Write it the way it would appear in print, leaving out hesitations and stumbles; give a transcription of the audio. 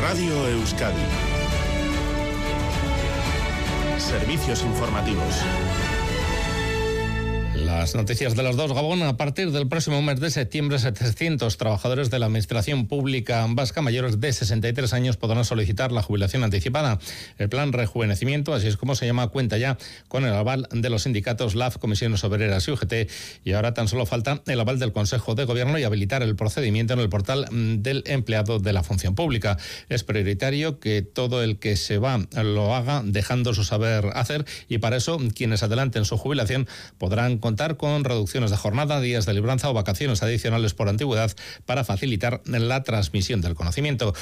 Radio Euskadi. Servicios informativos. Las noticias de las 2, Gabón. A partir del próximo mes de septiembre, 700 trabajadores de la Administración Pública vasca mayores de 63 años podrán solicitar la jubilación anticipada. El plan Rejuvenecimiento, así es como se llama, cuenta ya con el aval de los sindicatos LAF, Comisiones Obreras y UGT, y ahora tan solo falta el aval del Consejo de Gobierno y habilitar el procedimiento en el portal del empleado de la función pública. Es prioritario que todo el que se va lo haga dejando su saber hacer, y para eso quienes adelanten su jubilación podrán contar con reducciones de jornada, días de libranza o vacaciones adicionales por antigüedad para facilitar la transmisión del conocimiento.